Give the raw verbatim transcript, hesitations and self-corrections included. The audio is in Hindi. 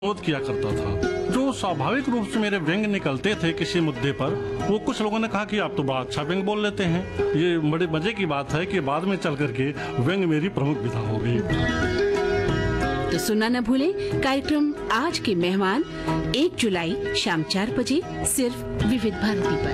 विरोध किया करता था। जो स्वाभाविक रूप से मेरे व्यंग निकलते थे किसी मुद्दे पर, वो कुछ लोगों ने कहा कि आप तो बड़ा अच्छा व्यंग बोल लेते हैं। ये बड़े मजे की बात है कि बाद में चल करके व्यंग मेरी प्रमुख विधा हो गई। तो सुनना न भूलें कार्यक्रम आज के मेहमान एक जुलाई शाम चार बजे सिर्फ विविध भारती पर।